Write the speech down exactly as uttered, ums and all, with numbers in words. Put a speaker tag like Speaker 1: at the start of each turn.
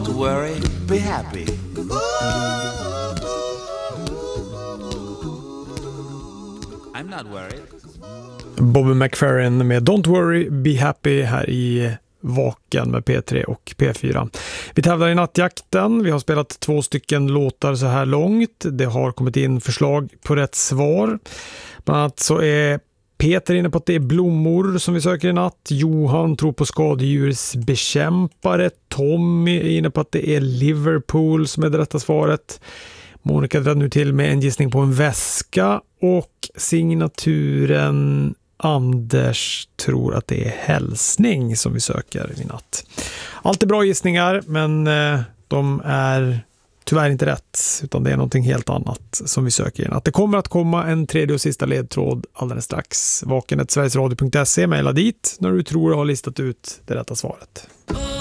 Speaker 1: Don't worry, be happy. I'm not worried.
Speaker 2: Bobby McFerrin med Don't Worry, Be Happy här i Vaken med P tre och P fyra. Vi tävlar i nattjakten. Vi har spelat två stycken låtar så här långt. Det har kommit in förslag på rätt svar. Bland annat så är Peter inne på att det är blommor som vi söker i natt. Johan tror på skadedjursbekämpare. Tommy är inne på att det är Liverpool som är det rätta svaret. Monica drar nu till med en gissning på en väska. Och signaturen Anders tror att det är hälsning som vi söker i natt. Allt är bra gissningar, men de är tyvärr inte rätt, utan det är någonting helt annat som vi söker i natt. Det kommer att komma en tredje och sista ledtråd alldeles strax. vaken snabel-a sverigesradio punkt se, mejla dit när du tror du har listat ut det rätta svaret.